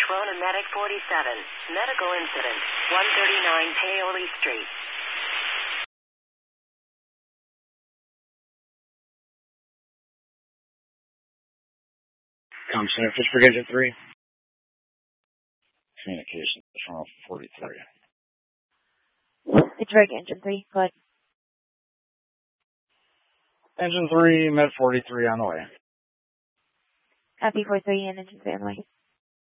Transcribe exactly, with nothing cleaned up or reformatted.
Flona Medic forty-seven. Medical incident. one thirty-nine Paoli Street. Com Center, Fitchburg Engine three. Communications from forty-three. Fitchburg Engine three, go ahead. Engine three, Med forty-three on the way. Copy four three and Engine three on the way.